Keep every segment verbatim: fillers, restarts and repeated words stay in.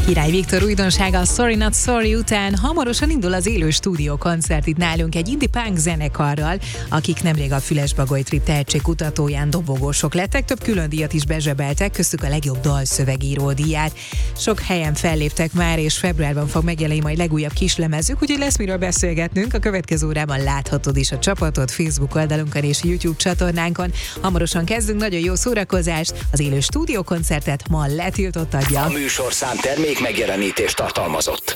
Király Viktor újdonsága a Sorry Not Sorry után hamarosan indul az élő stúdiókoncert itt nálunk egy indie punk zenekarral, akik nemrég a Füles-Bagoly Trip tehetségkutatóján dobogósok lettek, több külön díjat is bezsebeltek, köztük a legjobb dalszövegíró díját. Sok helyen felléptek már, és februárban fog megjelenni majd legújabb kislemezük, úgyhogy lesz miről beszélgetnünk. A következő órában láthatod is a csapatot Facebook oldalunkon és YouTube csatornánkon. Hamarosan kezdünk, nagyon jó szórakozást, az élő stúdiókoncertet ma letiltott adja. A műsorszám termék megjelenítést tartalmazott.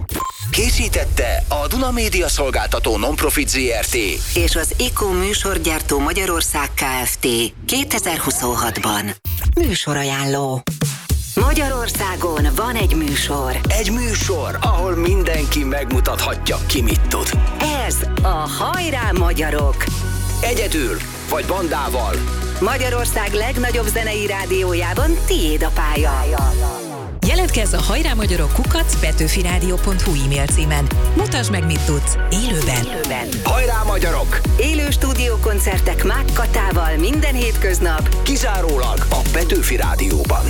Készítette a Duna Média Szolgáltató Non-Profit zé er té és az IKO műsorgyártó Magyarország Kft. kétezer-huszonhatban. Műsorajánló. Magyarországon van egy műsor. Egy műsor, ahol mindenki megmutathatja, ki mit tud. Ez a Hajrá Magyarok. Egyedül vagy bandával. Magyarország legnagyobb zenei rádiójában tiéd a pálya. Jelentkezz a Hajrá Magyarok kukac petőfirádió pont hu e-mail címen. Mutasd meg, mit tudsz. Élőben. Élőben. Hajrá Magyarok! Élő stúdiókoncertek Mák Katával minden hétköznap. Kizárólag a Petőfi Rádióban.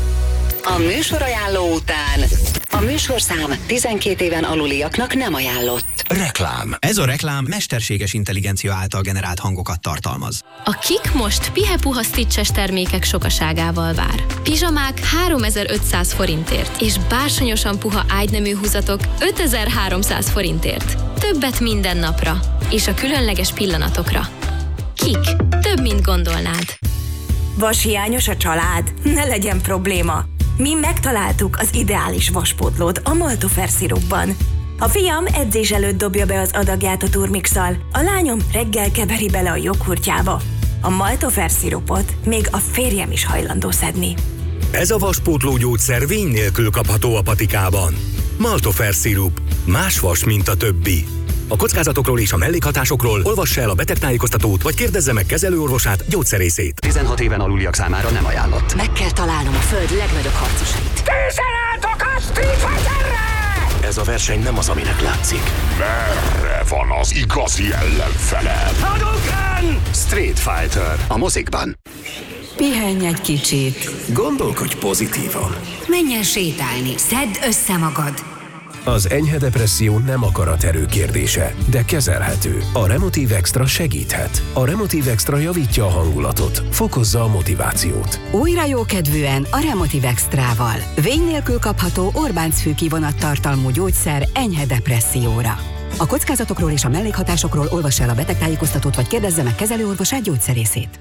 A műsorajánló után a műsorszám tizenkét éven aluliaknak nem ajánlott. Reklám. Ez a reklám mesterséges intelligencia által generált hangokat tartalmaz. A Kik most pihe-puha stitches termékek sokaságával vár. Pizsamák háromezer-ötszáz forintért, és bársonyosan puha ágynemű húzatok ötezer-háromszáz forintért. Többet minden napra, és a különleges pillanatokra. Kik. Több, mint gondolnád. Vashiányos a család? Ne legyen probléma. Mi megtaláltuk az ideális vaspótlót a Maltofer szirupban. A fiam edzés előtt dobja be az adagját a turmixal, a lányom reggel keveri bele a joghurtjába. A Maltofer szirupot még a férjem is hajlandó szedni. Ez a vaspótló gyógyszer vény nélkül kapható a patikában. Maltofer szirup. Más vas, mint a többi. A kockázatokról és a mellékhatásokról olvassa el a betegtájékoztatót, vagy kérdezze meg kezelőorvosát, gyógyszerészét. tizenhat éven aluliak számára nem ajánlott. Meg kell találnom a föld legnagyobb harcosait. Készen álltok a Street Fighterre! Ez a verseny nem az, aminek látszik. Merre van az igazi ellenfele? Hadouken! Street Fighter a mozikban. Pihenj egy kicsit. Gondolkodj pozitívan. Menj el sétálni, szedd össze magad. Az enyhe depresszió nem akaraterő kérdése, de kezelhető. A Remotiv Extra segíthet. A Remotiv Extra javítja a hangulatot, fokozza a motivációt. Újra jókedvűen a Remotiv Extrával. Vény nélkül kapható Orbánc-fű kivonattartalmú gyógyszer enyhe depresszióra. A kockázatokról és a mellékhatásokról olvass el a betegtájékoztatót, vagy kérdezze meg kezelőorvosát, gyógyszerészét.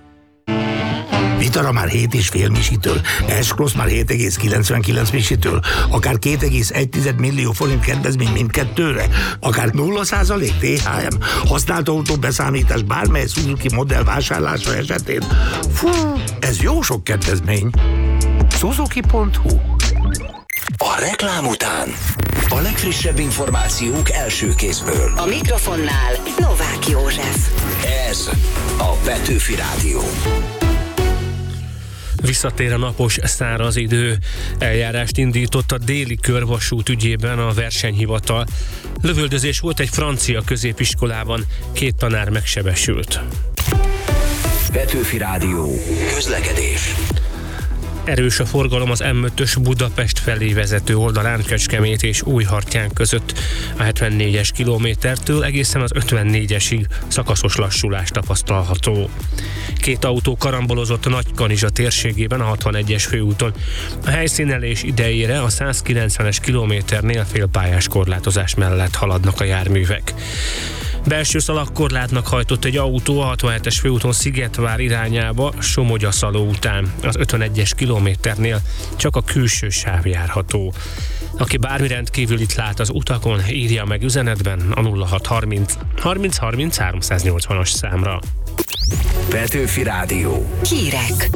Vitara már hét és fél misitől, S-Cross már hét egész kilencvenkilenc misitől, akár két egész egy millió forint kedvezmény mindkettőre, akár nulla százalék té há em, használt autó beszámítás bármely Suzuki modell vásárlása esetén. Fú, ez jó sok kedvezmény. Suzuki pont hu. A reklám után a legfrissebb információk első kézből. A mikrofonnál Novák József. Ez a Petőfi Rádió. Visszatér a napos, száraz idő. Eljárást indított a Déli Körvasút ügyében a versenyhivatal. Lövöldözés volt egy francia középiskolában, két tanár megsebesült. Petőfi Rádió. Közlekedés. Erős a forgalom az M ötös Budapest felé vezető oldalán Kecskemét és Újhartyán között. A hetvennégyes kilométertől egészen az ötvennégyesig szakaszos lassulás tapasztalható. Két autó karambolozott a Nagykanizsa térségében a hatvanegyes főúton. A helyszínelés idejére a százkilencvenes kilométernél félpályás korlátozás mellett haladnak a járművek. Belső szalagkorlátnak hajtott egy autó a hatvanhetes főúton Szigetvár irányába Somogyaszaló után. Az ötvenegyes kilométernél csak a külső sáv járható. Aki bármi rendkívülit lát az utakon, írja meg üzenetben a nulla hat harminc harminc harminc háromszáznyolcvanas számra. Petőfi Rádió. Hírek.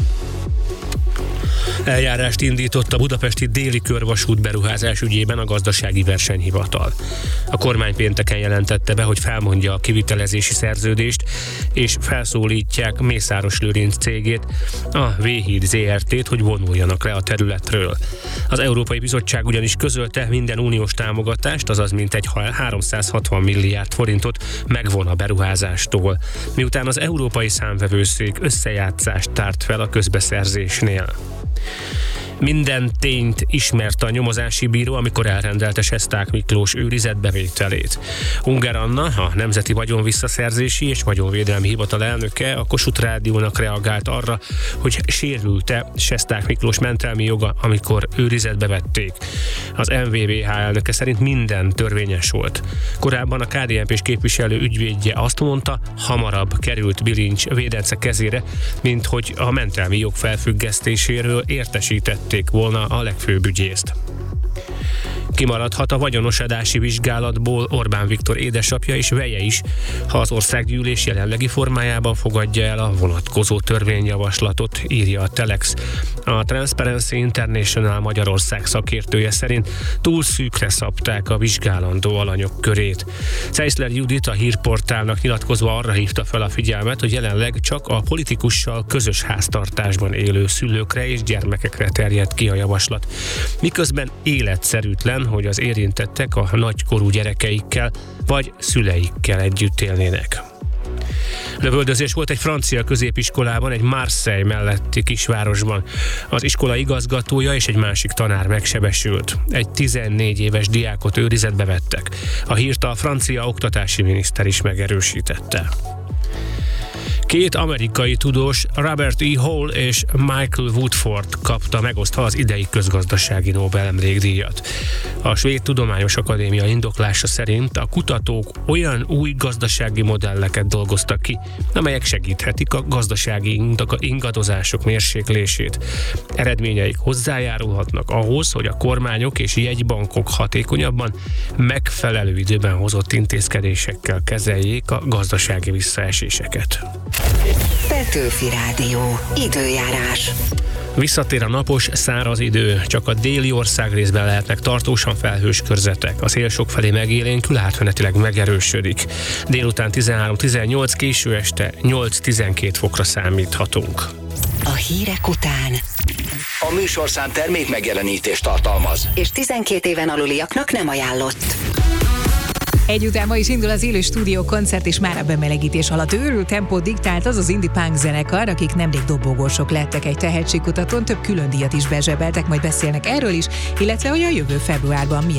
Eljárást indított a budapesti Déli Körvasút beruházás ügyében a gazdasági versenyhivatal. A kormány pénteken jelentette be, hogy felmondja a kivitelezési szerződést, és felszólítják Mészáros Lőrinc cégét, a V-híd zé er té-t, hogy vonuljanak le a területről. Az Európai Bizottság ugyanis közölte, minden uniós támogatást, azaz mintegy háromszázhatvan milliárd forintot megvon a beruházástól, miután az Európai Számvevőszék összejátszást tárt fel a közbeszerzésnél. Minden tényt ismert a nyomozási bíró, amikor elrendelte Sesták Miklós őrizetbevételét. Ungár Anna, a Nemzeti Vagyonvisszaszerzési és Vagyonvédelmi Hivatal elnöke a Kossuth Rádiónak reagált arra, hogy sérült-e Sesták Miklós mentelmi joga, amikor őrizetbe vették. Az em vé vé há elnöke szerint minden törvényes volt. Korábban a ká dé en pés képviselő ügyvédje azt mondta, hamarabb került bilincs védence kezére, mint hogy a mentelmi jog felfüggesztéséről értesítették volna a legfőbb ügyészt. Kimaradhat a vagyonosodási vizsgálatból Orbán Viktor édesapja és veje is, ha az országgyűlés jelenlegi formájában fogadja el a vonatkozó törvényjavaslatot, írja a Telex. A Transparency International Magyarország szakértője szerint túl szűkre szabták a vizsgálandó alanyok körét. Czeisler Judit a hírportálnak nyilatkozva arra hívta fel a figyelmet, hogy jelenleg csak a politikussal közös háztartásban élő szülőkre és gyermekekre terjed ki a javaslat. Miközben életszerűtlen, hogy az érintettek a nagykorú gyerekeikkel vagy szüleikkel együtt élnének. Lövöldözés volt egy francia középiskolában, egy Marseille melletti kisvárosban. Az iskola igazgatója és egy másik tanár megsebesült. Egy tizennégy éves diákot őrizetbe vettek. A hírt a francia oktatási miniszter is megerősítette. Két amerikai tudós, Robert E. Hall és Michael Woodford kapta megosztva az idei közgazdasági Nobel-emlékdíjat. A Svéd Tudományos Akadémia indoklása szerint a kutatók olyan új gazdasági modelleket dolgoztak ki, amelyek segíthetik a gazdasági ingadozások mérséklését. Eredményeik hozzájárulhatnak ahhoz, hogy a kormányok és jegybankok hatékonyabban, megfelelő időben hozott intézkedésekkel kezeljék a gazdasági visszaeséseket. Petőfi Rádió. Időjárás. Visszatér a napos, száraz idő, csak a déli ország részben lehetnek tartósan felhős körzetek. A szél sokfelé megélénkül, átmenetileg megerősödik. Délután tizenhárom tizennyolc, késő este nyolc-tizenkét fokra számíthatunk. A hírek után A műsorszám termék megjelenítést tartalmaz, és tizenkét éven aluliaknak nem ajánlott. Egyután ma is indul az élő stúdió koncert, és már a bemelegítés alatt őrült tempót diktált az az indie punk zenekar, akik nemrég dobogósok lettek egy tehetségkutatón, több külön díjat is bezsebeltek, majd beszélnek erről is, illetve hogy a jövő februárban milyen